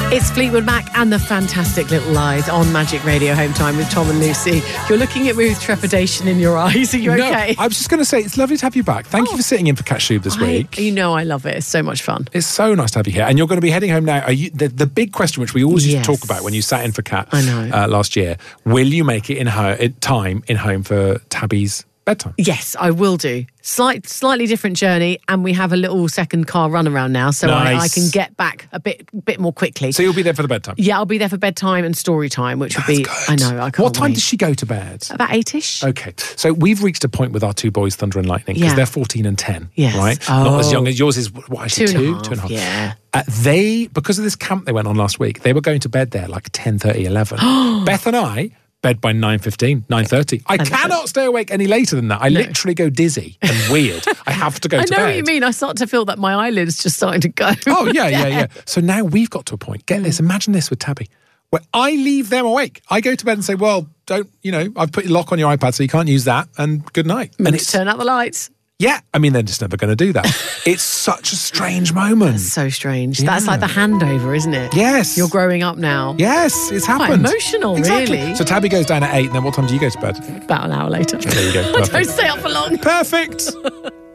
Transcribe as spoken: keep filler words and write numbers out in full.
It's Fleetwood Mac and the Fantastic Little Lies on Magic Radio Home Time with Tom and Lucy. You're looking at me with trepidation in your eyes. Are you no, okay? I was just going to say, it's lovely to have you back. Thank oh. you for sitting in for Catch Shub this I, week. You know I love it. It's so much fun. It's so nice to have you here. And you're going to be heading home now. Are you, the, the big question, which we always used yes. to talk about when you sat in for Cat I know. Uh, last year, will you make it in ho- in time in home for Tabby's bedtime? Yes, I will do. Slight, slightly different journey, and we have a little second car runaround now, so Nice. I, I can get back a bit bit more quickly. So you'll be there for the bedtime? Yeah, I'll be there for bedtime and story time, which That's will be... good. I know, I can't What time wait. does she go to bed? About eight-ish. Okay, so we've reached a point with our two boys, Thunder and Lightning, because Yeah. they're fourteen and ten, Yes. right? Oh. Not as young as yours is, what is she, Two and a two? half, Two and a half. yeah. Uh, they, because of this camp they went on last week, they were going to bed there like ten thirty, eleven. Beth and I... bed by nine fifteen, nine thirty. I cannot stay awake any later than that. I No. literally go dizzy and weird. I have to go I to know bed. what you mean. I start to feel that my eyelids just starting to go. Oh, yeah, yeah, yeah. So now we've got to a point. Get this. Imagine this with Tabby. Where I leave them awake. I go to bed and say, well, don't, you know, I've put your lock on your iPad so you can't use that, and good night. And Let's turn out the lights. Yeah, I mean, they're just never going to do that. It's such a strange moment. So strange. Yeah. That's like the handover, isn't it? Yes. You're growing up now. Yes, it's Quite happened. emotional, Exactly. really. So Tabby goes down at eight, and then what time do you go to bed? About an hour later. There you go. I don't Perfect. stay up for long. Perfect.